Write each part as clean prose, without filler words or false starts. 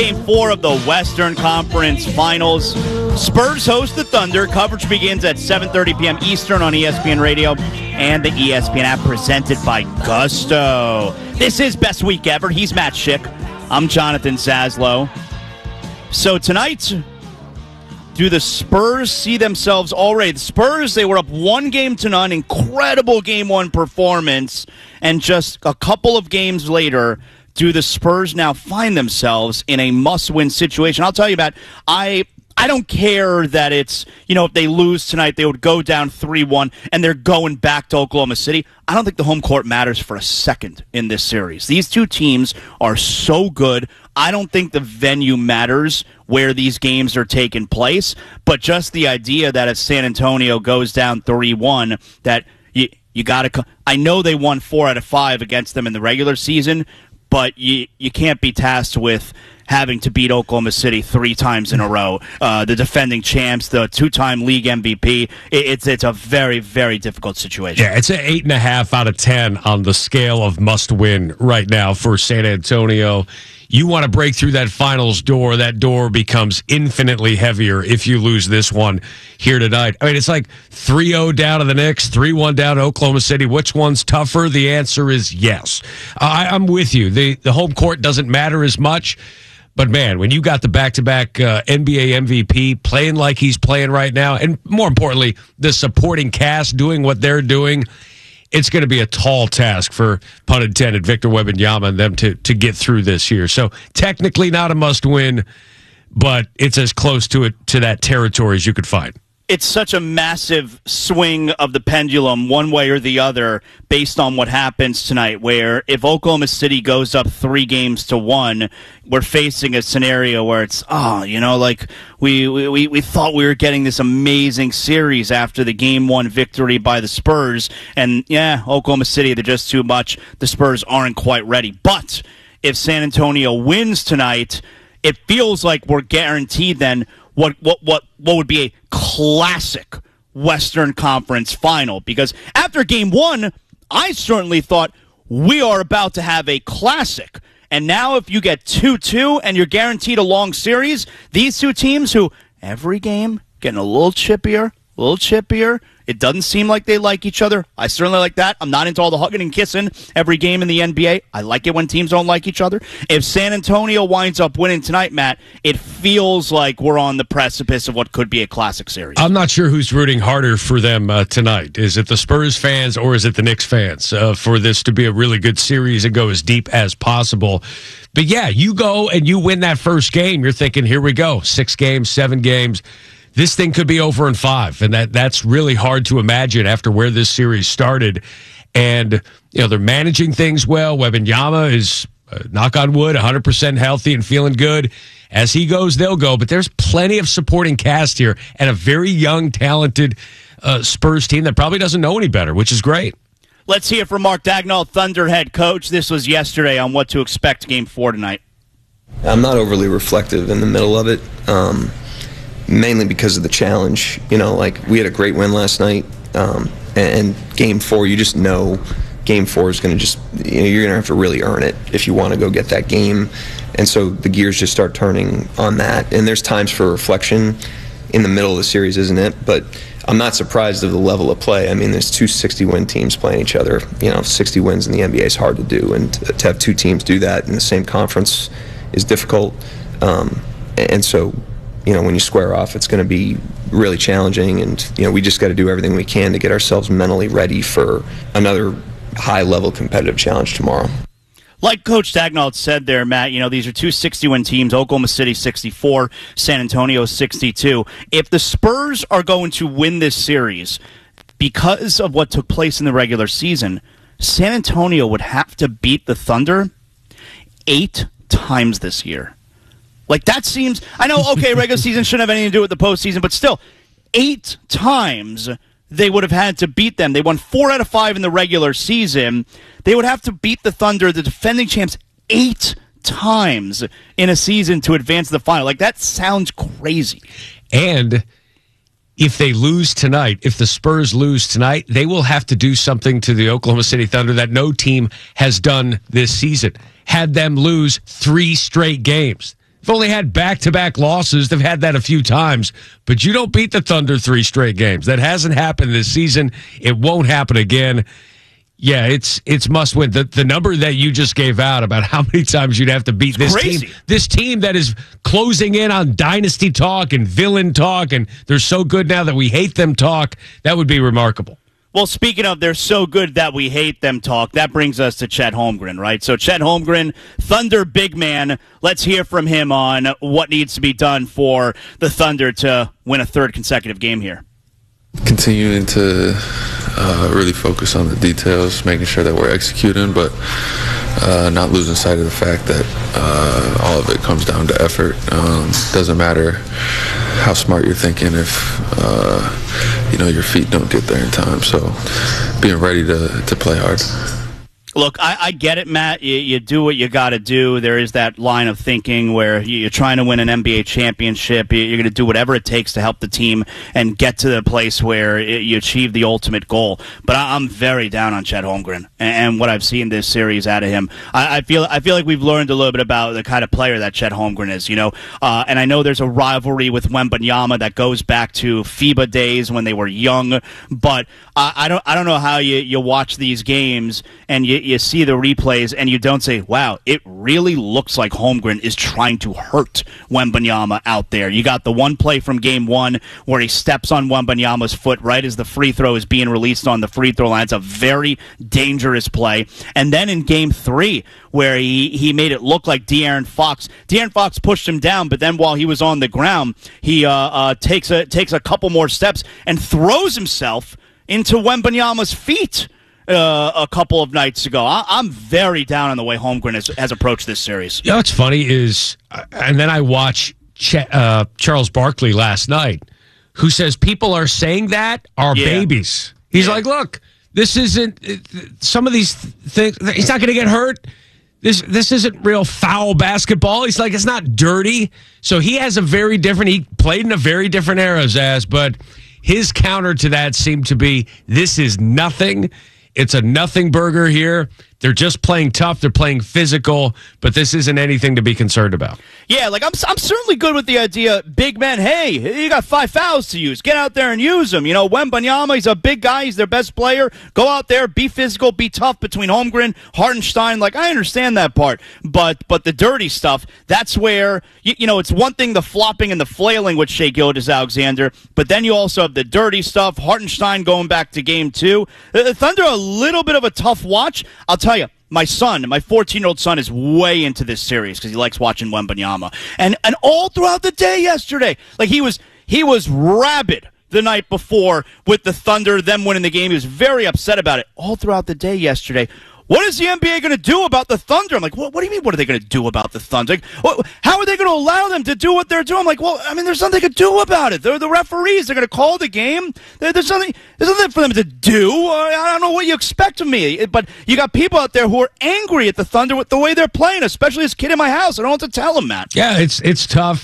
Game 4 of the Western Conference Finals. Spurs host the Thunder. Coverage begins at 7:30 p.m. Eastern on ESPN Radio and the ESPN app, presented by Gusto. This is Best Week Ever. He's Matt Schick. I'm Jonathan Zaslow. So tonight, do the Spurs see themselves already? The Spurs, they were up 1-0. Incredible Game 1 performance. And just a couple of games later, do the Spurs now find themselves in a must-win situation? I'll tell you, Matt, I don't care that it's, if they lose tonight, they would go down 3-1 and they're going back to Oklahoma City. I don't think the home court matters for a second in this series. These two teams are so good. I don't think the venue matters where these games are taking place, but just the idea that if San Antonio goes down 3-1, that you got to. I know they won 4 out of 5 against them in the regular season, but you can't be tasked with having to beat Oklahoma City 3 times in a row. The defending champs, the 2-time league MVP. It's a very, very difficult situation. Yeah, it's an 8.5 out of 10 on the scale of must win right now for San Antonio. You want to break through that finals door. That door becomes infinitely heavier if you lose this one here tonight. I mean, it's like 3-0 down to the Knicks, 3-1 down to Oklahoma City. Which one's tougher? The answer is yes. I'm with you. The home court doesn't matter as much. But, man, when you got the back-to-back NBA MVP playing like he's playing right now, and more importantly, the supporting cast doing what they're doing, it's going to be a tall task for, pun intended, Victor Wembanyama and them to get through this year. So technically not a must-win, but it's as close to that territory as you could find. It's such a massive swing of the pendulum one way or the other based on what happens tonight, where if Oklahoma City goes up 3-1, we're facing a scenario where it's, we thought we were getting this amazing series after the Game 1 victory by the Spurs, and Oklahoma City, they're just too much. The Spurs aren't quite ready. But if San Antonio wins tonight, it feels like we're guaranteed then what would be a classic Western Conference final. Because after Game 1, I certainly thought we are about to have a classic. And now if you get 2-2 and you're guaranteed a long series, these two teams who every game getting a little chippier, it doesn't seem like they like each other. I certainly like that. I'm not into all the hugging and kissing every game in the NBA. I like it when teams don't like each other. If San Antonio winds up winning tonight, Matt, it feels like we're on the precipice of what could be a classic series. I'm not sure who's rooting harder for them tonight. Is it the Spurs fans or is it the Knicks fans for this to be a really good series and go as deep as possible? But yeah, you go and you win that first game. You're thinking, here we go, 6 games, 7 games. This thing could be over in 5, and that's really hard to imagine after where this series started. And, they're managing things well. Wembanyama is, knock on wood, 100% healthy and feeling good. As he goes, they'll go. But there's plenty of supporting cast here and a very young, talented Spurs team that probably doesn't know any better, which is great. Let's hear from Mark Daigneault, Thunder head coach. This was yesterday on what to expect Game 4 tonight. I'm not overly reflective in the middle of it. Mainly because of the challenge. We had a great win last night, and Game 4, you just know Game 4 is going to just, you're going to have to really earn it if you want to go get that game. And so the gears just start turning on that. And there's times for reflection in the middle of the series, isn't it? But I'm not surprised of the level of play. I mean, there's 2 60-win teams playing each other. 60 wins in the NBA is hard to do, and to have 2 teams do that in the same conference is difficult. And so, when you square off, it's going to be really challenging, and we just got to do everything we can to get ourselves mentally ready for another high-level competitive challenge tomorrow. Like Coach Daigneault said there, Matt, these are 2 60-win teams, Oklahoma City 64, San Antonio 62. If the Spurs are going to win this series because of what took place in the regular season, San Antonio would have to beat the Thunder 8 times this year. Like, that seems, I know, okay, regular season shouldn't have anything to do with the postseason, but still, 8 times they would have had to beat them. They won 4 out of 5 in the regular season. They would have to beat the Thunder, the defending champs, 8 times in a season to advance to the final. Like, that sounds crazy. And if they lose tonight, if the Spurs lose tonight, they will have to do something to the Oklahoma City Thunder that no team has done this season. Had them lose 3 straight games. They've only had back-to-back losses. They've had that a few times. But you don't beat the Thunder 3 straight games. That hasn't happened this season. It won't happen again. Yeah, it's must win. The number that you just gave out about how many times you'd have to beat this team that is closing in on dynasty talk and villain talk, and they're so good now that we hate them talk, that would be remarkable. Well, speaking of they're so good that we hate them talk, that brings us to Chet Holmgren, right? So Chet Holmgren, Thunder big man. Let's hear from him on what needs to be done for the Thunder to win a third consecutive game here. Continuing to really focus on the details, making sure that we're executing, but not losing sight of the fact that all of it comes down to effort. Doesn't matter how smart you're thinking if your feet don't get there in time. So being ready to play hard. Look, I get it, Matt. You do what you got to do. There is that line of thinking where you're trying to win an NBA championship. You're going to do whatever it takes to help the team and get to the place where you achieve the ultimate goal. But I'm very down on Chet Holmgren and what I've seen this series out of him. I feel like we've learned a little bit about the kind of player that Chet Holmgren is. And I know there's a rivalry with Wembanyama that goes back to FIBA days when they were young. But I don't know how you watch these games and you see the replays and you don't say, wow, it really looks like Holmgren is trying to hurt Wembanyama out there. You got the one play from game one where he steps on Wembanyama's foot right as the free throw is being released on the free throw line. It's a very dangerous play. And then in game three, where he made it look like De'Aaron Fox pushed him down, but then while he was on the ground, he takes a couple more steps and throws himself into Wembanyama's feet a couple of nights ago. I'm very down on the way Holmgren has approached this series. You know what's funny is, and then I watch Charles Barkley last night, who says people are saying that are babies. He's like, look, this isn't some of these things. He's not going to get hurt. This isn't real foul basketball. He's like, it's not dirty. So he has he played in a very different era, Zaz, but his counter to that seemed to be, this is nothing. It's a nothing burger here. They're just playing tough. They're playing physical, but this isn't anything to be concerned about. Yeah, like I'm certainly good with the idea, big men, hey, you got 5 fouls to use. Get out there and use them. Wembanyama, he's a big guy. He's their best player. Go out there, be physical, be tough between Holmgren, Hartenstein. Like, I understand that part, but the dirty stuff, that's where, it's one thing, the flopping and the flailing with Shai Gilgeous-Alexander, but then you also have the dirty stuff, Hartenstein going back to game 2. The Thunder are a little bit of a tough watch. I'll tell you, my 14-year-old son is way into this series because he likes watching Wembanyama. And all throughout the day yesterday, like he was rabid the night before with the Thunder, them winning the game. He was very upset about it all throughout the day yesterday. What is the NBA going to do about the Thunder? I'm like, what do you mean, what are they going to do about the Thunder? Like, how are they going to allow them to do what they're doing? I'm like, there's nothing they could do about it. They're the referees. They're going to call the game. There's nothing for them to do. I don't know what you expect of me. But you got people out there who are angry at the Thunder with the way they're playing, especially this kid in my house. I don't know what to tell him, Matt. Yeah, it's tough.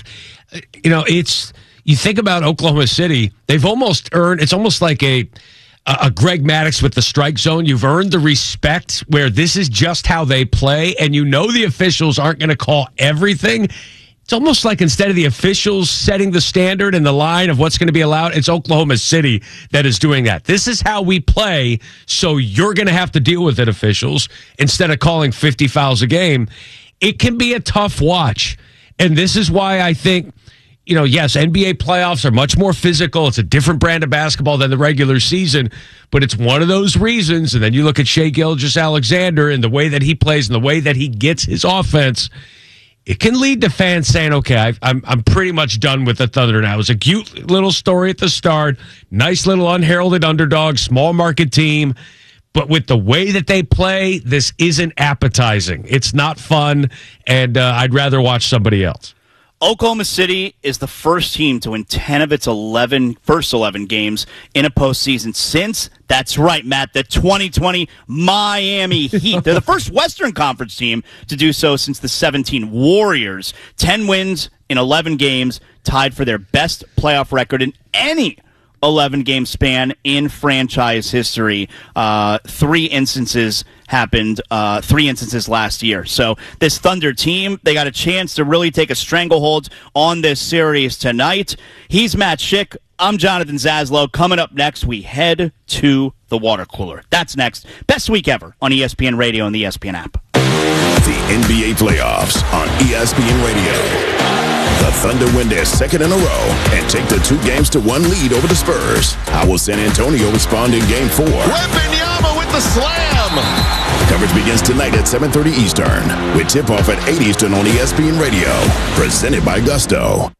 You think about Oklahoma City, they've almost earned, it's almost like a Greg Maddux with the strike zone. You've earned the respect where this is just how they play, and the officials aren't going to call everything. It's almost like instead of the officials setting the standard and the line of what's going to be allowed, it's Oklahoma City that is doing that. This is how we play, so you're going to have to deal with it, officials, instead of calling 50 fouls a game. It can be a tough watch, and this is why I think, yes, NBA playoffs are much more physical. It's a different brand of basketball than the regular season, but it's one of those reasons. And then you look at Shai Gilgeous-Alexander and the way that he plays and the way that he gets his offense. It can lead to fans saying, okay, I'm pretty much done with the Thunder now. It was a cute little story at the start. Nice little unheralded underdog, small market team. But with the way that they play, this isn't appetizing. It's not fun, and I'd rather watch somebody else. Oklahoma City is the first team to win 10 of its first 11 games in a postseason since, that's right, Matt, the 2020 Miami Heat. They're the first Western Conference team to do so since the 17 Warriors. 10 wins in 11 games, tied for their best playoff record in any 11-game span in franchise history. 3 instances happened, 3 instances last year. So this Thunder team, they got a chance to really take a stranglehold on this series tonight. He's Matt Schick. I'm Jonathan Zaslow. Coming up next, we head to the water cooler. That's next. Best week ever on ESPN Radio and the ESPN app. The NBA playoffs on ESPN Radio. The Thunder win their second in a row and take the 2-1 lead over the Spurs. How will San Antonio respond in Game 4? Wembanyama with the slam. Coverage begins tonight at 7:30 Eastern with tip-off at 8 Eastern on ESPN Radio. Presented by Gusto.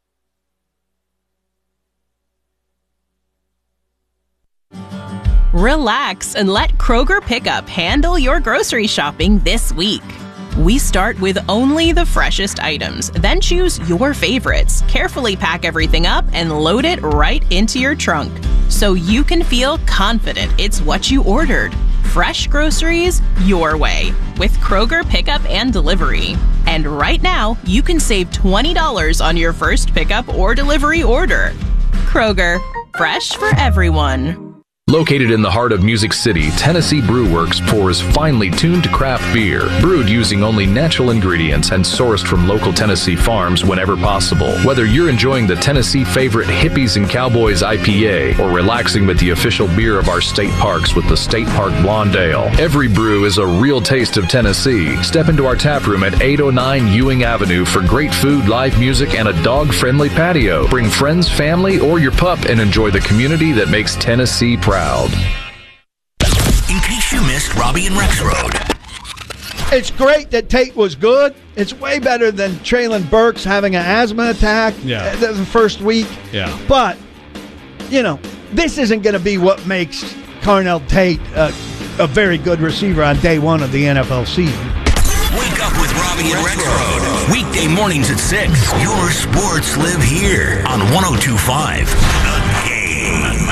Relax and let Kroger Pickup handle your grocery shopping this week. We start with only the freshest items, then choose your favorites, carefully pack everything up, and load it right into your trunk so you can feel confident it's what you ordered. Fresh groceries your way with Kroger Pickup and Delivery. And right now, you can save $20 on your first pickup or delivery order. Kroger, fresh for everyone. Located in the heart of Music City, Tennessee Brew Works pours finely tuned craft beer, brewed using only natural ingredients and sourced from local Tennessee farms whenever possible. Whether you're enjoying the Tennessee favorite Hippies and Cowboys IPA or relaxing with the official beer of our state parks with the State Park Blonde Ale, every brew is a real taste of Tennessee. Step into our tap room at 809 Ewing Avenue for great food, live music, and a dog-friendly patio. Bring friends, family, or your pup and enjoy the community that makes Tennessee proud. In case you missed Robbie and Rex Road. It's great that Tate was good. It's way better than Traylon Burks having an asthma attack the first week. Yeah. But, this isn't going to be what makes Carnell Tate a very good receiver on day one of the NFL season. Wake up with Robbie and Rex Road. Weekday mornings at 6. Your sports live here on 102.5 The Game.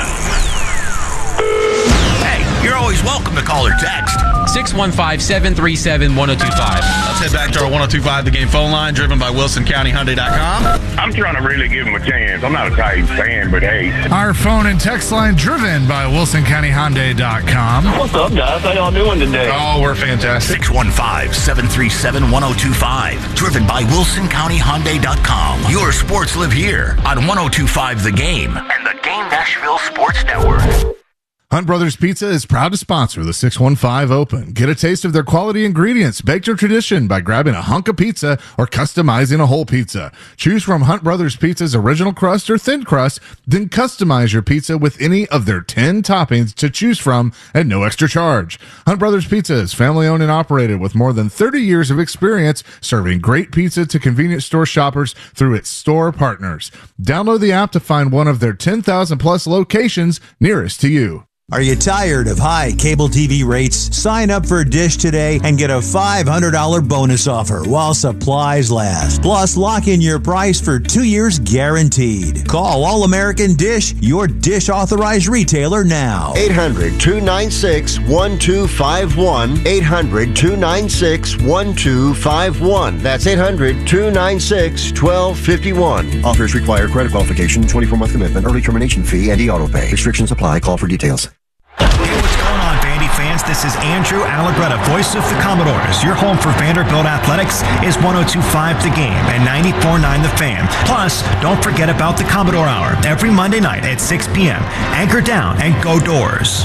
You're always welcome to call or text. 615-737-1025. Let's head back to our 102.5 The Game phone line, driven by WilsonCountyHyundai.com. I'm trying to really give him a chance. I'm not a Titans fan, but hey. Our phone and text line driven by WilsonCountyHyundai.com. What's up, guys? How y'all doing today? Oh, we're fantastic. 615-737-1025. Driven by WilsonCountyHyundai.com. Your sports live here on 102.5 The Game and the Game Nashville Sports Network. Hunt Brothers Pizza is proud to sponsor the 615 Open. Get a taste of their quality ingredients, baked your tradition by grabbing a hunk of pizza or customizing a whole pizza. Choose from Hunt Brothers Pizza's original crust or thin crust, then customize your pizza with any of their 10 toppings to choose from at no extra charge. Hunt Brothers Pizza is family owned and operated with more than 30 years of experience serving great pizza to convenience store shoppers through its store partners. Download the app to find one of their 10,000 plus locations nearest to you. Are you tired of high cable TV rates? Sign up for Dish today and get a $500 bonus offer while supplies last. Plus, lock in your price for 2 years guaranteed. Call All American Dish, your Dish authorized retailer now. 800-296-1251. 800-296-1251. That's 800-296-1251. Offers require credit qualification, 24-month commitment, early termination fee, and e-auto pay. Restrictions apply. Call for details. Hey, what's going on, Vandy fans? This is Andrew Alagretta, voice of the Commodores. Your home for Vanderbilt Athletics is 102.5 The Game and 94.9 The Fan. Plus, don't forget about the Commodore Hour every Monday night at 6 p.m. Anchor down and go Doors.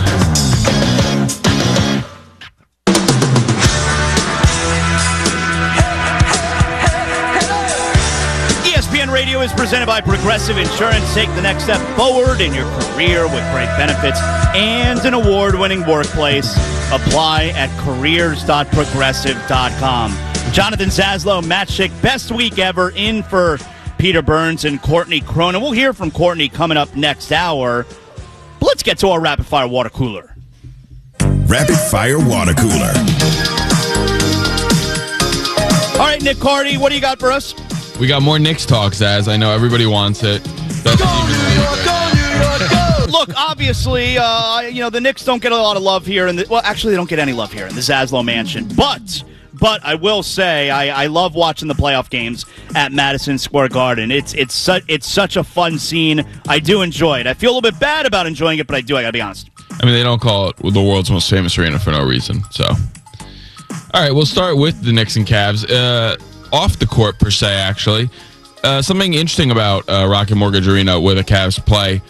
ESPN Radio is presented by Progressive Insurance. Take the next step forward in your career with great benefits and an award-winning workplace. Apply at careers.progressive.com. Jonathan Zaslow, Matt Schick, best week ever in for Peter Burns and Courtney Cronin. We'll hear from Courtney coming up next hour. But let's get to our rapid-fire water cooler. Rapid-fire water cooler. All right, Nick Cardy, what do you got for us? We got more Knicks talk, Zaz. I know everybody wants it. Best go, New York, go, New York, go! Look, obviously, the Knicks don't get a lot of love here. Well, actually, they don't get any love here in the Zaslow Mansion. But But I will say I love watching the playoff games at Madison Square Garden. It's such a fun scene. I do enjoy it. I feel a little bit bad about enjoying it, but I do. I got to be honest. I mean, they don't call it the world's most famous arena for no reason. So, all right, we'll start with the Knicks and Cavs. Off the court, per se, actually. Something interesting about Rocket Mortgage Arena where the Cavs play.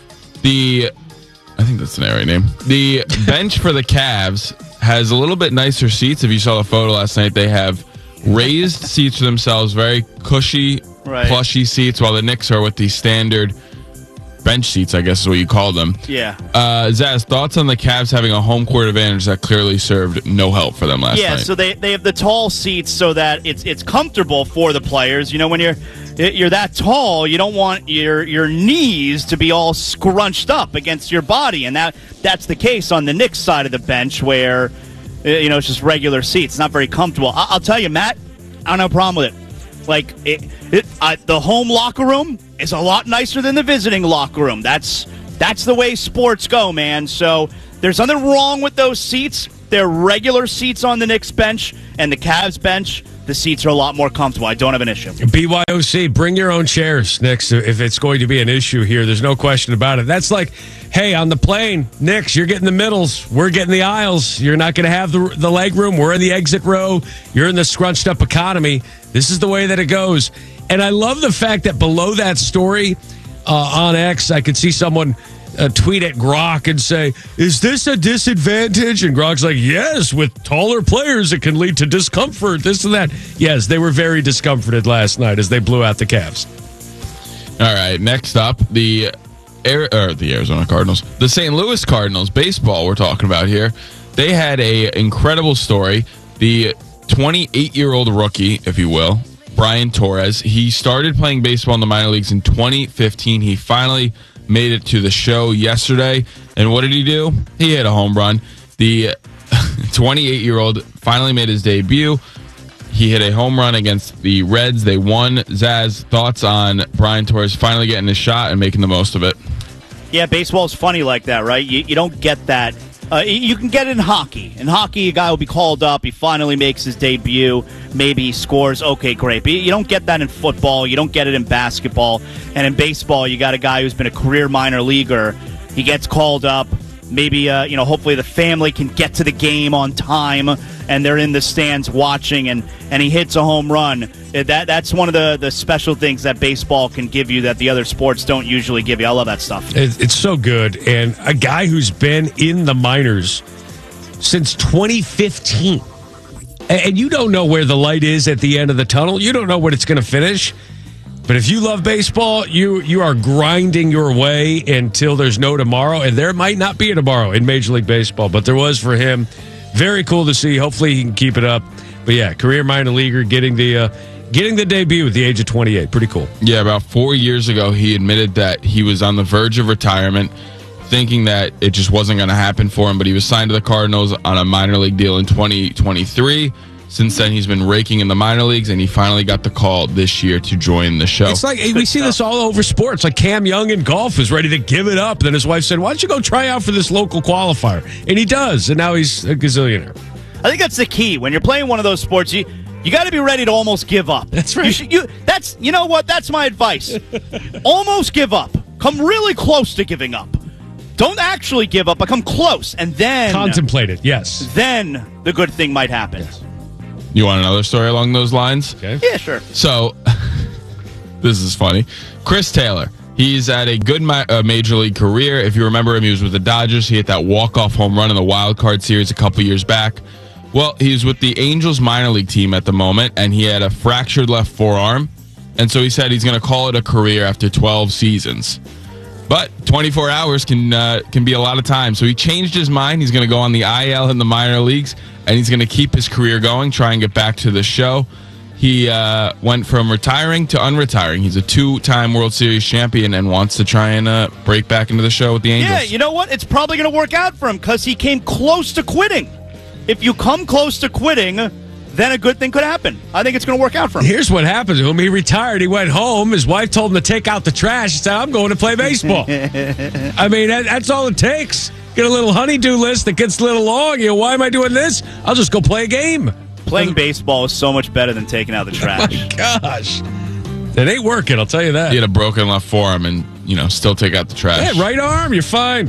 I think that's the right name. The bench for the Cavs has a little bit nicer seats. If you saw the photo last night, they have raised seats for themselves, very cushy, plushy seats, while the Knicks are with the standard bench seats, I guess is what you call them. Yeah. Zaz, thoughts on the Cavs having a home court advantage that clearly served no help for them last night? Yeah, so they have the tall seats so that it's comfortable for the players. You know, when you're that tall, you don't want your knees to be all scrunched up against your body, and that's the case on the Knicks side of the bench where it's just regular seats. It's not very comfortable. I'll tell you, Matt, I don't have a problem with it. Like the home locker room is a lot nicer than the visiting locker room. That's the way sports go, man. So there's nothing wrong with those seats. They're regular seats on the Knicks bench and the Cavs bench. The seats are a lot more comfortable. I don't have an issue. BYOC, bring your own chairs, Knicks, if it's going to be an issue here. There's no question about it. That's like, hey, on the plane, Knicks, you're getting the middles. We're getting the aisles. You're not going to have the leg room. We're in the exit row. You're in the scrunched up economy. This is the way that it goes. And I love the fact that below that story on X, I could see someone tweet at Grok and say, is this a disadvantage? And Grok's like, yes, with taller players, it can lead to discomfort, this and that. Yes, they were very discomforted last night as they blew out the Cavs. All right, next up, the Arizona Cardinals. The St. Louis Cardinals, baseball we're talking about here. They had a incredible story. The 28-year-old rookie, if you will, Brian Torres, he started playing baseball in the minor leagues in 2015. He finally made it to the show yesterday. And what did he do? He hit a home run. The 28-year-old finally made his debut. He hit a home run against the Reds. They won. Zaz, thoughts on Brian Torres finally getting his shot and making the most of it? Yeah, baseball's funny like that, right? You don't get that. You can get it in hockey. In hockey, a guy will be called up. He finally makes his debut. Maybe he scores. Okay, great. But you don't get that in football. You don't get it in basketball. And in baseball, you got a guy who's been a career minor leaguer. He gets called up. Maybe, hopefully the family can get to the game on time, and they're in the stands watching, and he hits a home run. That's one of the special things that baseball can give you that the other sports don't usually give you. I love that stuff. It's so good. And a guy who's been in the minors since 2015. And you don't know where the light is at the end of the tunnel. You don't know when it's going to finish. But if you love baseball, you are grinding your way until there's no tomorrow. And there might not be a tomorrow in Major League Baseball, but there was for him. Very cool to see. Hopefully he can keep it up. But yeah, career minor leaguer getting the debut at the age of 28. Pretty cool. Yeah, about 4 years ago, he admitted that he was on the verge of retirement, thinking that it just wasn't going to happen for him. But he was signed to the Cardinals on a minor league deal in 2023. Since then, he's been raking in the minor leagues, and he finally got the call this year to join the show. It's like we see this all over sports. Like Cam Young in golf is ready to give it up. Then his wife said, why don't you go try out for this local qualifier? And he does, and now he's a gazillionaire. I think that's the key. When you're playing one of those sports, you got to be ready to almost give up. That's right. You know what? That's my advice. Almost give up. Come really close to giving up. Don't actually give up, but come close, and then contemplate it. Yes. Then the good thing might happen. Yes. You want another story along those lines? Okay. Yeah, sure. So, this is funny. Chris Taylor, he's at a good major league career. If you remember him, he was with the Dodgers. He hit that walk-off home run in the Wild Card Series a couple years back. Well, he's with the Angels minor league team at the moment, and he had a fractured left forearm. And so he said he's going to call it a career after 12 seasons. But 24 hours can be a lot of time. So he changed his mind. He's going to go on the IL in the minor leagues, and he's going to keep his career going, try and get back to the show. He went from retiring to unretiring. He's a 2-time World Series champion and wants to try and break back into the show with the Angels. Yeah, you know what? It's probably going to work out for him because he came close to quitting. If you come close to quitting, then a good thing could happen. I think it's going to work out for him. Here's what happened to him. He retired. He went home. His wife told him to take out the trash. He said, I'm going to play baseball. I mean, that's all it takes. Get a little honey-do list that gets a little long. Why am I doing this? I'll just go play a game. Playing baseball is so much better than taking out the trash. Oh my gosh. It ain't working, I'll tell you that. He had a broken left forearm and, still take out the trash. Yeah, right arm, you're fine.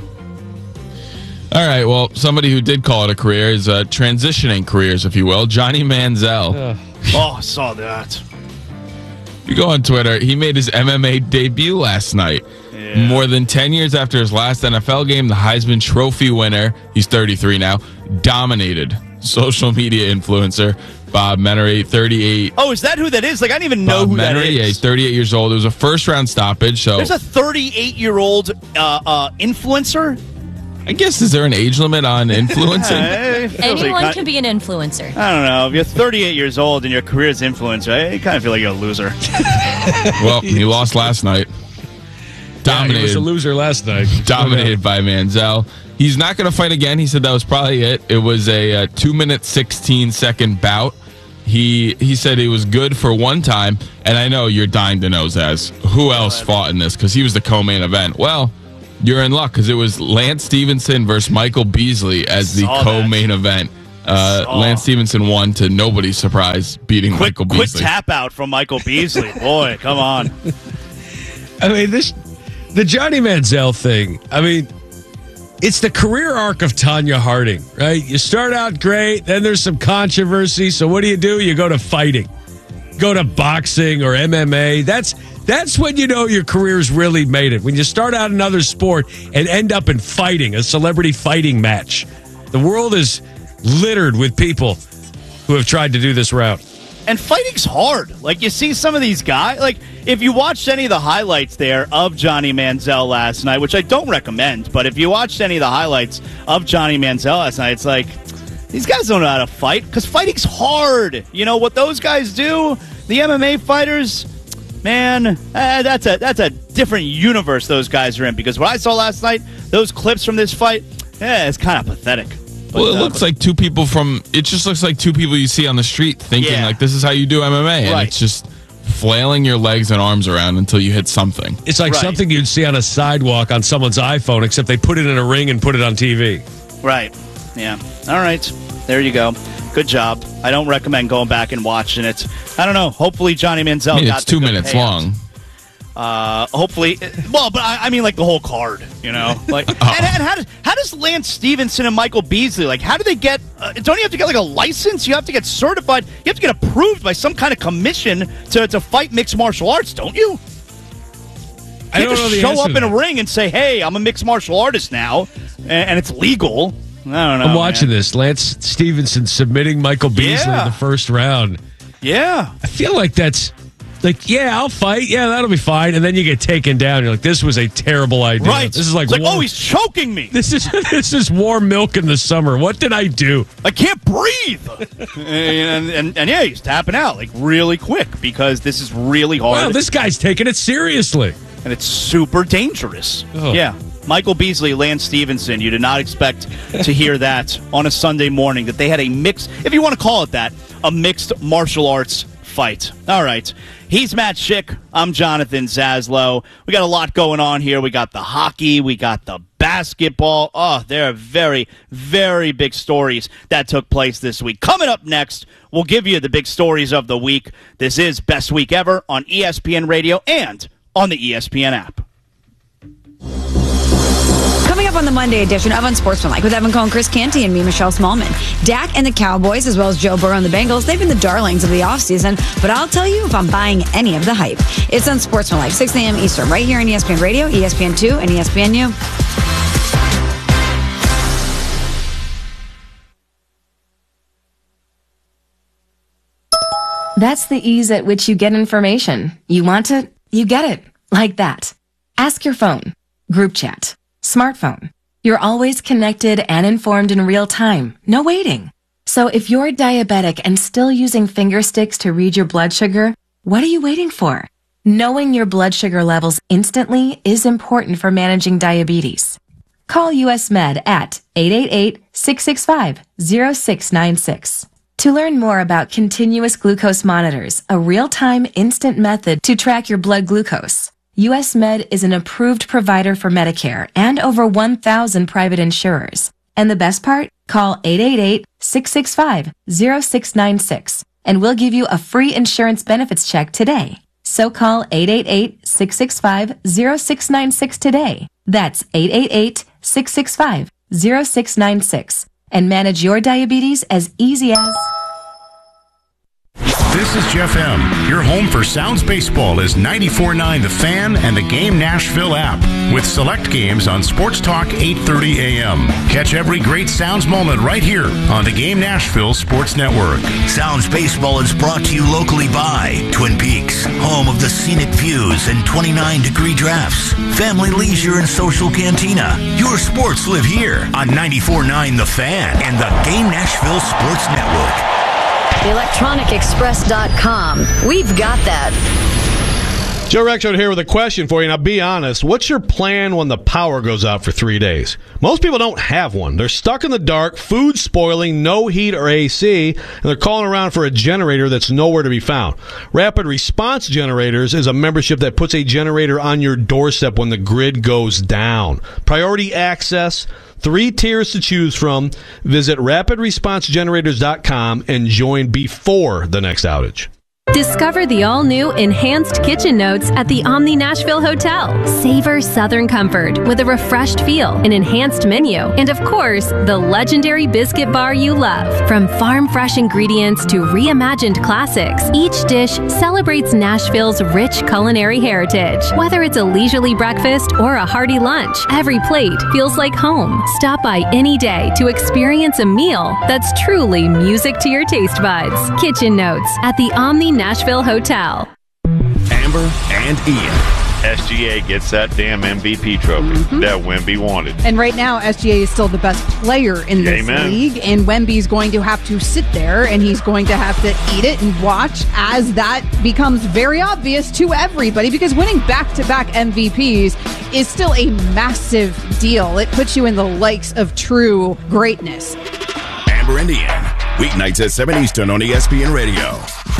All right, well, somebody who did call it a career is transitioning careers, if you will. Johnny Manziel. Oh, I saw that. If you go on Twitter, he made his MMA debut last night. Yeah. More than 10 years after his last NFL game, the Heisman Trophy winner, he's 33 now, dominated social media influencer Bob Menery, 38. Oh, is that who that is? Like, I didn't even know who that is. Yeah, he's 38 years old. It was a first-round stoppage. So there's a 38-year-old influencer? I guess, is there an age limit on influencing? Anyone can be an influencer. I don't know. If you're 38 years old and your career is influencer, I kind of feel like you're a loser. Well, he lost last night. Dominated. Yeah, he was a loser last night. Dominated by Manziel. He's not going to fight again. He said that was probably it. It was a 2-minute, 16-second bout. He said it was good for one time. And I know you're dying to know, Zaz, who else fought in this? Because he was the co-main event. Well, you're in luck because it was Lance Stevenson versus Michael Beasley as the co-main event. Lance Stevenson won to nobody's surprise, beating Michael Beasley. Quick tap out from Michael Beasley. Boy, come on. I mean, the Johnny Manziel thing, I mean, it's the career arc of Tanya Harding, right? You start out great, then there's some controversy. So what do? You go to fighting. Go to boxing or MMA. That's when you know your career's really made it. When you start out another sport and end up in fighting, a celebrity fighting match. The world is littered with people who have tried to do this route. And fighting's hard. Like, you see some of these guys, like, if you watched any of the highlights there of Johnny Manziel last night, which I don't recommend, but if you watched any of the highlights of Johnny Manziel last night, it's like, these guys don't know how to fight, because fighting's hard. You know, what those guys do, the MMA fighters, man, that's a different universe those guys are in, because what I saw last night, those clips from this fight, it's kind of pathetic. Well, it looks like two people it just looks like two people you see on the street thinking, like, this is how you do MMA. And it's just flailing your legs and arms around until you hit something. It's like something you'd see on a sidewalk on someone's iPhone, except they put it in a ring and put it on TV. Right. Yeah. All right. There you go. Good job. I don't recommend going back and watching it. I don't know. Hopefully Johnny Manziel got it's 2 minutes long. Hopefully, but I mean, like, the whole card, you know, like, and how does Lance Stevenson and Michael Beasley, like, how do they get? Don't you have to get like a license? You have to get certified. You have to get approved by some kind of commission to fight mixed martial arts, don't you? I don't know the show up in a ring and say, "Hey, I'm a mixed martial artist now," and it's legal. I don't know. I'm watching this. Lance Stevenson submitting Michael Beasley in the first round. Yeah, I feel like that's. Like, yeah, I'll fight. Yeah, that'll be fine. And then you get taken down. You're like, this was a terrible idea. Right. This is like oh, he's choking me. This is warm milk in the summer. What did I do? I can't breathe. and yeah, he's tapping out like really quick because this is really hard. Wow, this guy's taking it seriously. And it's super dangerous. Oh. Yeah. Michael Beasley, Lance Stevenson, you did not expect to hear that on a Sunday morning, that they had a mixed, if you want to call it that, a mixed martial arts fight. All right. He's Matt Schick. I'm Jonathan Zaslow. We got a lot going on here. We got the hockey. We got the basketball. Oh, there are very, very big stories that took place this week. Coming up next, we'll give you the big stories of the week. This is Best Week Ever on ESPN Radio and on the ESPN app. Coming up on the Monday edition of Unsportsmanlike with Evan Cohen, Chris Canty, and me, Michelle Smallman. Dak and the Cowboys, as well as Joe Burrow and the Bengals, they've been the darlings of the offseason, but I'll tell you if I'm buying any of the hype. It's Unsportsmanlike, 6 a.m. Eastern, right here on ESPN Radio, ESPN2, and ESPNU. That's the ease at which you get information. You want it, you get it. Like that. Ask your phone. Group chat. Smartphone. You're always connected and informed in real time. No waiting. So if you're diabetic and still using finger sticks to read your blood sugar, what are you waiting for? Knowing your blood sugar levels instantly is important for managing diabetes. Call US Med at 888-665-0696. To learn more about continuous glucose monitors, a real-time instant method to track your blood glucose. US Med is an approved provider for Medicare and over 1,000 private insurers. And the best part? call 888-665-0696 and we'll give you a free insurance benefits check today. So call 888-665-0696 today. That's 888-665-0696 and manage your diabetes as easy as... This is Jeff M. Your home for Sounds Baseball is 94.9 The Fan and the Game Nashville app with select games on Sports Talk 8:30 a.m. Catch every great Sounds moment right here on the Game Nashville Sports Network. Sounds Baseball is brought to you locally by Twin Peaks, home of the scenic views and 29-degree drafts. Family leisure and social cantina. Your sports live here on 94.9 The Fan and the Game Nashville Sports Network. ElectronicExpress.com. We've got that. Joe Rexrode here with a question for you. Now, be honest. What's your plan when the power goes out for 3 days? Most people don't have one. They're stuck in the dark, food spoiling, no heat or AC, and they're calling around for a generator that's nowhere to be found. Rapid Response Generators is a membership that puts a generator on your doorstep when the grid goes down. Priority access, 3 tiers to choose from. Visit rapidresponsegenerators.com and join before the next outage. Discover the all-new Enhanced Kitchen Notes at the Omni Nashville Hotel. Savor Southern comfort with a refreshed feel, an enhanced menu, and of course, the legendary biscuit bar you love. From farm-fresh ingredients to reimagined classics, each dish celebrates Nashville's rich culinary heritage. Whether it's a leisurely breakfast or a hearty lunch, every plate feels like home. Stop by any day to experience a meal that's truly music to your taste buds. Kitchen Notes at the Omni Nashville Hotel. Amber and Ian. SGA gets that damn MVP trophy that Wemby wanted. And right now, SGA is still the best player in this league, and Wemby's going to have to sit there, and he's going to have to eat it and watch as that becomes very obvious to everybody, because winning back-to-back MVPs is still a massive deal. It puts you in the likes of true greatness. Amber and Ian, weeknights at 7 Eastern on ESPN Radio.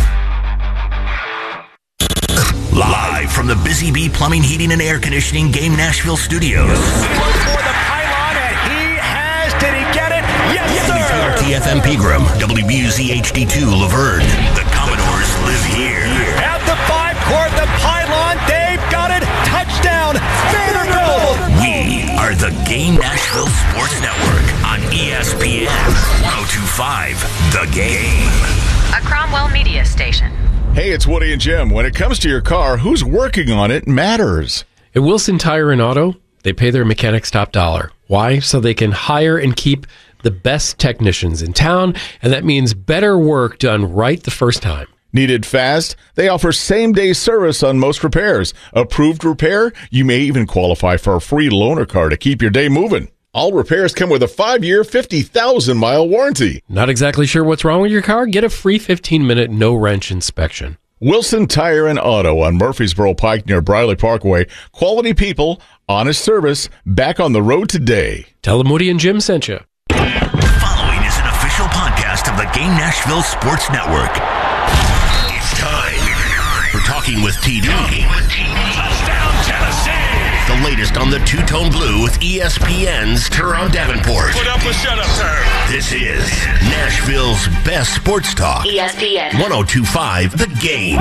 Live from the Busy Bee Plumbing, Heating, and Air Conditioning Game Nashville Studios. Did he get it? Yes, sir! TFM Pegram, WBUZ HD2 Laverne. The Commodores live here. At the 5-court, the pylon, Dave got it. Touchdown, Vanderbilt! We are the Game Nashville Sports Network on ESPN 102.5 The Game. A Cromwell Media Station. Hey, it's Woody and Jim. When it comes to your car, who's working on it matters. At Wilson Tire and Auto, they pay their mechanics top dollar. Why? So they can hire and keep the best technicians in town, and that means better work done right the first time. Needed fast? They offer same-day service on most repairs. Approved repair? You may even qualify for a free loaner car to keep your day moving. All repairs come with a 5-year, 50,000-mile warranty. Not exactly sure what's wrong with your car? Get a free 15-minute no-wrench inspection. Wilson Tire and Auto on Murfreesboro Pike near Briley Parkway. Quality people, honest service, back on the road today. Tell them Woody and Jim sent you. Following is an official podcast of the Game Nashville Sports Network. It's time for Talking with TD. Touchdown, Tennessee! The latest on the two-tone blue with ESPN's Teron Davenport. Put up a shut-up term. This is Nashville's best sports talk. ESPN 102.5 The Game.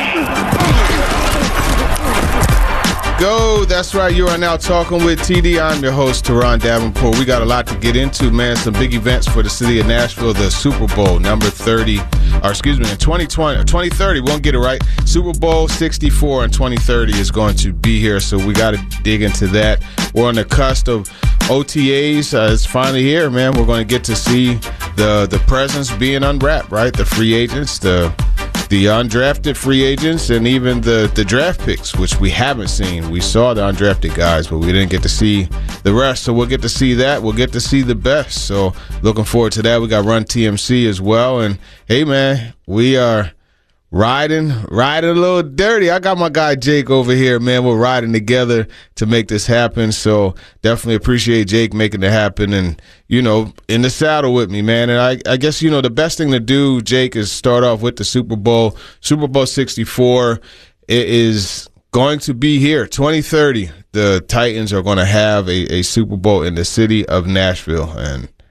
Go. That's right. You are now talking with TD. I'm your host, Teron Davenport. We got a lot to get into, man. Some big events for the city of Nashville. The Super Bowl, number 30. Or excuse me, in 2030. Won't get it right. Super Bowl 64 in 2030 is going to be here, so we got to dig into that. We're on the cusp of OTAs. It's finally here, man. We're going to get to see the presents being unwrapped, right? The free agents, the undrafted free agents, and even the draft picks, which we haven't seen. We saw the undrafted guys, but we didn't get to see the rest. So we'll get to see that. We'll get to see the best. So looking forward to that. We got Run TMC as well. And hey, man, we are riding a little dirty. I got my guy Jake over here, man. We're riding together to make this happen. So definitely appreciate Jake making it happen and, you know, in the saddle with me, man. And I guess, you know, the best thing to do, Jake, is start off with the Super Bowl. Super Bowl 64. It is going to be here, 2030. The Titans are going to have a Super Bowl in the city of Nashville. And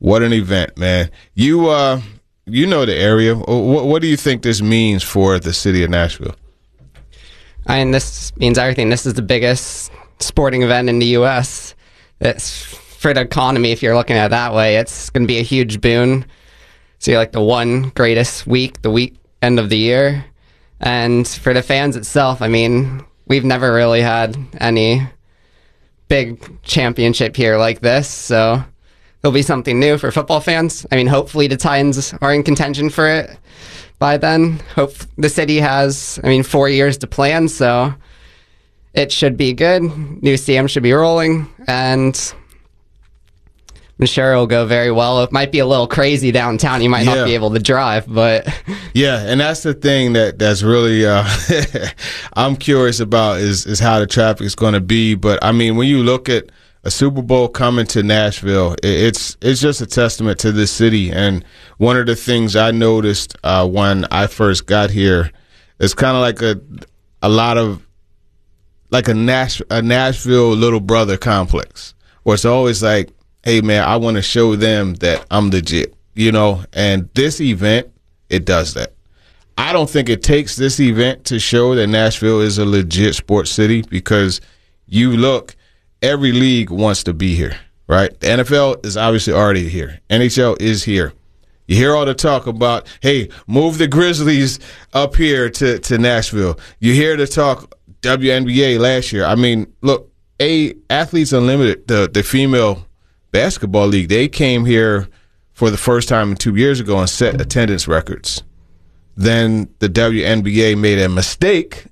What an event, man. You know the area. What do you think this means for the city of Nashville? This means everything. This is the biggest sporting event in the U.S. It's for the economy, if you're looking at it that way. It's going to be a huge boon. So like the one greatest week, the weekend of the year. And for the fans itself, I mean, we've never really had any big championship here like this. So there'll be something new for football fans. I mean, hopefully the Titans are in contention for it by then. Hope the city has, 4 years to plan, so it should be good. New CM should be rolling, and I'm sure it'll go very well. It might be a little crazy downtown. You might not be able to drive, but yeah, and that's the thing that's really I'm curious about is how the traffic is going to be. But I mean, when you look at a Super Bowl coming to Nashville, it's just a testament to this city. And one of the things I noticed when I first got here is kind of like a lot of like a Nashville little brother complex, where it's always like, hey man, I want to show them that I'm legit, and this event, it does that. I don't think it takes this event to show that Nashville is a legit sports city, because you look, every league wants to be here, right? The NFL is obviously already here. NHL is here. You hear all the talk about, hey, move the Grizzlies up here to Nashville. You hear the talk, WNBA last year. I mean, look, Athletes Unlimited, the female basketball league, they came here for the first time 2 years ago and set attendance records. Then the WNBA made a mistake,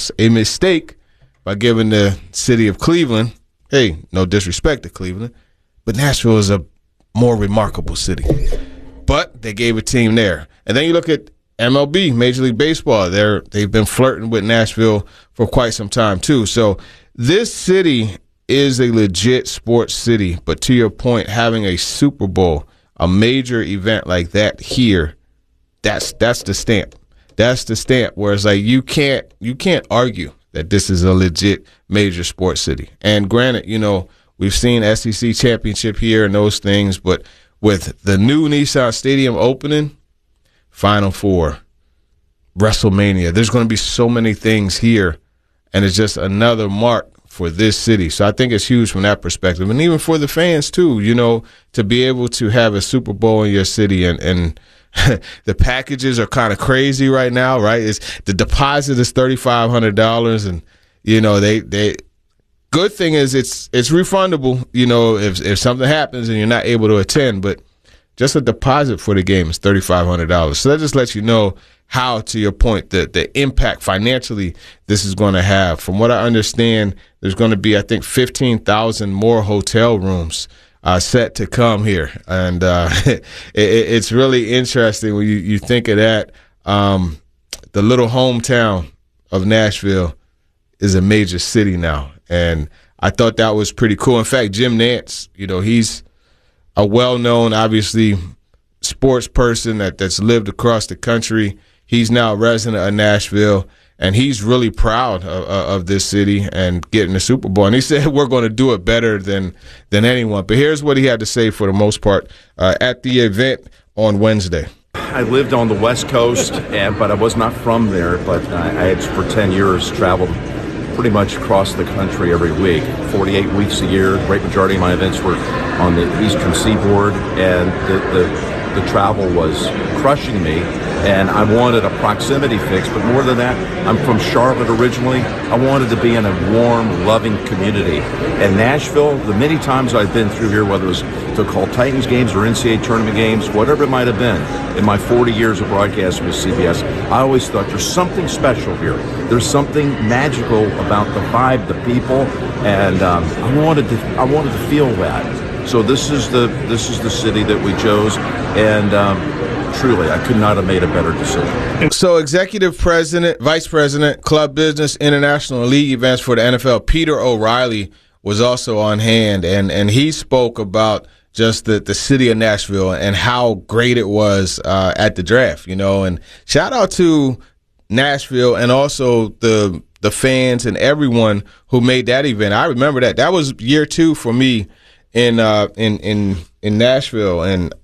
by giving the city of Cleveland, hey, no disrespect to Cleveland, but Nashville is a more remarkable city. But they gave a team there. And then you look at MLB, Major League Baseball. They've been flirting with Nashville for quite some time too. So this city is a legit sports city. But to your point, having a Super Bowl, a major event like that here, that's the stamp. That's the stamp where it's like you can't argue that this is a legit major sports city. And granted, we've seen SEC championship here and those things, but with the new Nissan Stadium opening, Final Four, WrestleMania, there's going to be so many things here, and it's just another mark for this city. So I think it's huge from that perspective. And even for the fans too, to be able to have a Super Bowl in your city, and the packages are kind of crazy right now, right? The deposit is $3,500, and they good thing is it's refundable, if something happens and you're not able to attend, but just a deposit for the game is $3,500. So that just lets you know how, to your point, the impact financially this is going to have. From what I understand, there's going to be, I think, 15,000 more hotel rooms set to come here. And it's really interesting when you think of that. The little hometown of Nashville is a major city now. And I thought that was pretty cool. In fact, Jim Nantz, he's a well-known, obviously, sports person that's lived across the country. He's now a resident of Nashville, and he's really proud of this city and getting the Super Bowl. And he said, we're going to do it better than anyone. But here's what he had to say for the most part at the event on Wednesday. I lived on the West Coast, but I was not from there. But I had, for 10 years, traveled pretty much across the country every week, 48 weeks a year. The great majority of my events were on the Eastern Seaboard, and the travel was crushing me. And I wanted a proximity fix, but more than that, I'm from Charlotte originally. I wanted to be in a warm, loving community. And Nashville, the many times I've been through here, whether it was to call Titans games or NCAA tournament games, whatever it might have been, in my 40 years of broadcasting with CBS, I always thought there's something special here. There's something magical about the vibe, the people, and I wanted to feel that. So this is the city that we chose, and truly, I could not have made a better decision. So Executive President, Vice President, Club Business, International League Events for the NFL, Peter O'Reilly, was also on hand, and he spoke about just the city of Nashville and how great it was at the draft, and shout out to Nashville and also the fans and everyone who made that event. I remember that. That was year 2 for me in in Nashville, and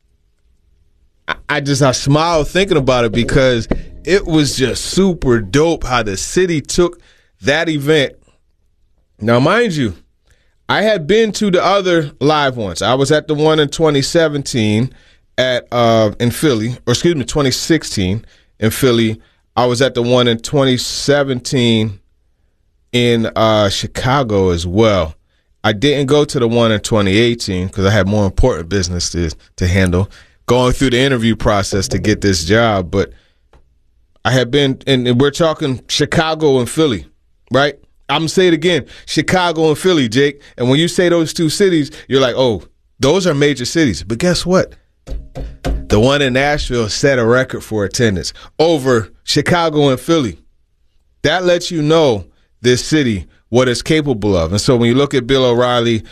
I smile thinking about it because it was just super dope how the city took that event. Now, mind you, I had been to the other live ones. I was at the one in 2017 in Philly, or excuse me, 2016 in Philly. I was at the one in 2017 in Chicago as well. I didn't go to the one in 2018 because I had more important business to handle, going through the interview process to get this job. But I had been, and we're talking Chicago and Philly, right? I'm going to say it again, Chicago and Philly, Jake. And when you say those two cities, you're like, oh, those are major cities. But guess what? The one in Nashville set a record for attendance over Chicago and Philly. That lets you know this city, what it's capable of. And so when you look at Bill O'Reilly,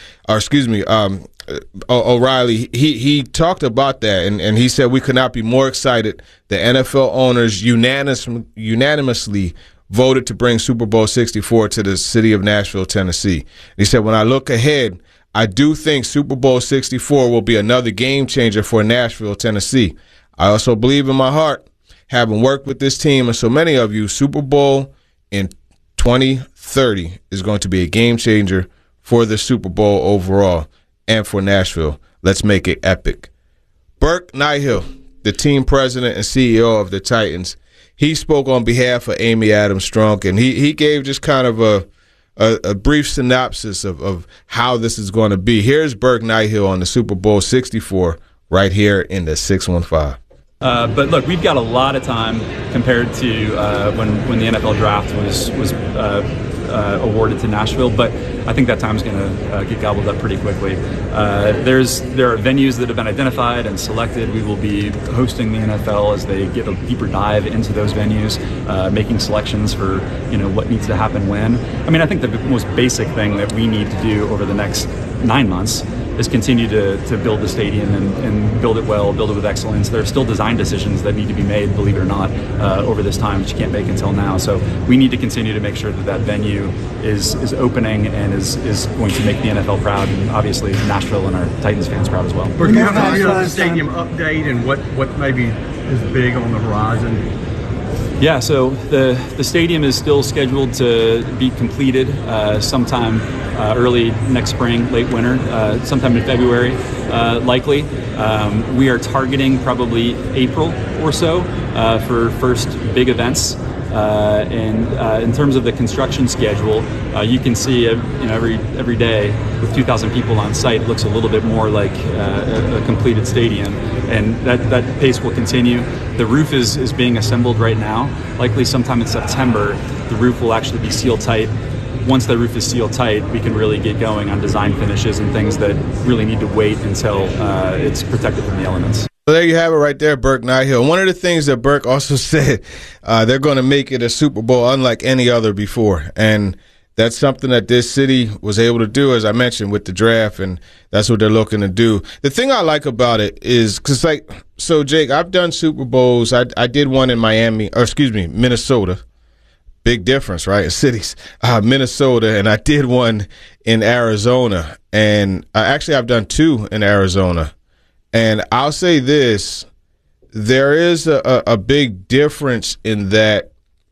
O'Reilly, he talked about that, and he said we could not be more excited. The NFL owners unanimously voted to bring Super Bowl 64 to the city of Nashville, Tennessee. He said, when I look ahead, I do think Super Bowl 64 will be another game changer for Nashville, Tennessee. I also believe in my heart, having worked with this team and so many of you, Super Bowl in 2030 is going to be a game changer for the Super Bowl overall and for Nashville. Let's make it epic. Burke Nihill, the team president and CEO of the Titans, he spoke on behalf of Amy Adams Strunk, and he gave just kind of a brief synopsis of how this is going to be. Here's Burke Nihill on the Super Bowl 64 right here in the 615. But look, we've got a lot of time compared to when the NFL draft was awarded to Nashville, but I think that time's going to get gobbled up pretty quickly. There are venues that have been identified and selected. We will be hosting the NFL as they get a deeper dive into those venues, making selections for what needs to happen when. I mean, I think the most basic thing that we need to do over the next 9 months is continue to build the stadium and build it well, build it with excellence. There are still design decisions that need to be made, believe it or not, over this time, which you can't make until now. So we need to continue to make sure that venue is opening and is going to make the NFL proud, and obviously Nashville and our Titans fans proud as well. We're going to have the stadium update and what maybe is big on the horizon. Yeah, so the stadium is still scheduled to be completed sometime early next spring, late winter, sometime in February, likely. We are targeting probably April or so for first big events. And in terms of the construction schedule, you can see every day with 2,000 people on site, it looks a little bit more like a completed stadium, and that pace will continue. The roof is being assembled right now. Likely sometime in September, the roof will actually be seal tight. Once the roof is seal tight, we can really get going on design finishes and things that really need to wait until it's protected from the elements. So there you have it right there, Burke Nihill. One of the things that Burke also said, they're going to make it a Super Bowl unlike any other before. And that's something that this city was able to do, as I mentioned, with the draft, and that's what they're looking to do. The thing I like about it is, because so Jake, I've done Super Bowls. I did one in Minnesota. Big difference, right? In cities. Minnesota, and I did one in Arizona. And actually, I've done two in Arizona. And I'll say this, there is a big difference in that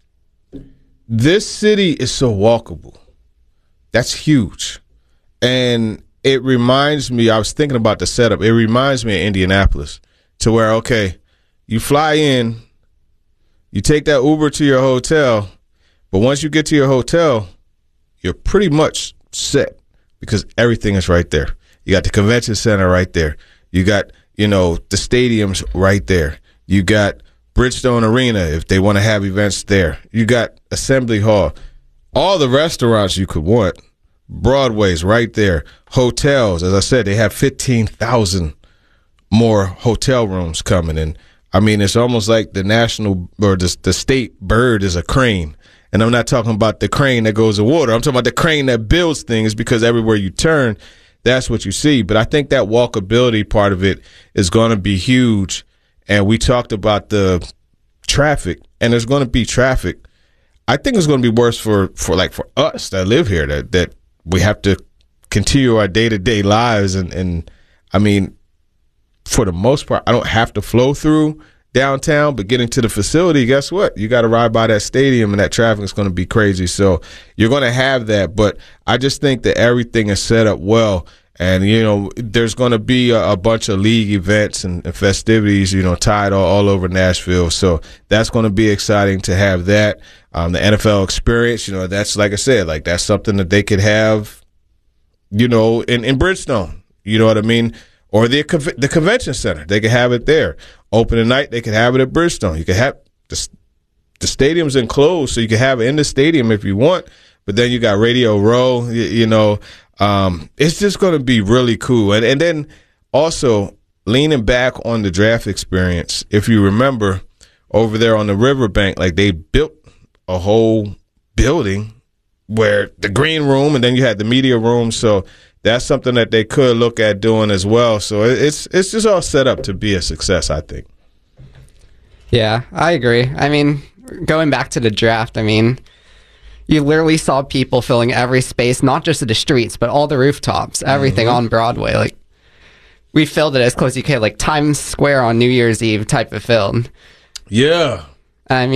this city is so walkable. That's huge. And it reminds me, I was thinking about the setup, it reminds me of Indianapolis, to where, okay, you fly in, you take that Uber to your hotel, but once you get to your hotel, you're pretty much set because everything is right there. You got the convention center right there. You got, the stadiums right there. You got Bridgestone Arena if they want to have events there. You got Assembly Hall. All the restaurants you could want. Broadway's right there. Hotels, as I said, they have 15,000 more hotel rooms coming in. I mean, it's almost like the national or the state bird is a crane. And I'm not talking about the crane that goes to water. I'm talking about the crane that builds things, because everywhere you turn, that's what you see. But I think that walkability part of it is going to be huge. And we talked about the traffic, and there's going to be traffic. I think it's going to be worse for us that live here, that we have to continue our day-to-day lives. And I mean, for the most part, I don't have to flow through downtown, but getting to the facility, guess what? You got to ride by that stadium, and that traffic is going to be crazy. So you're going to have that, but I just think that everything is set up well. And, you know, there's going to be a bunch of league events and festivities, you know, tied all over Nashville. So that's going to be exciting to have that. The NFL experience, you know, that's, like I said, like that's something that they could have, you know, in Bridgestone. You know what I mean? Or the convention center. They could have it there. Opening night, they could have it at Bridgestone. You could have the stadium's enclosed, so you can have it in the stadium if you want. But then you got Radio Row, you know. It's just going to be really cool. And then also leaning back on the draft experience, if you remember over there on the riverbank, like they built a whole building where the green room and then you had the media room. So that's something that they could look at doing as well. So it's just all set up to be a success, I think. Yeah, I agree. I mean, going back to the draft, I mean, you literally saw people filling every space, not just at the streets, but all the rooftops, everything on Broadway. Like, we filled it as close as you could, like Times Square on New Year's Eve type of filled. Yeah. I mean,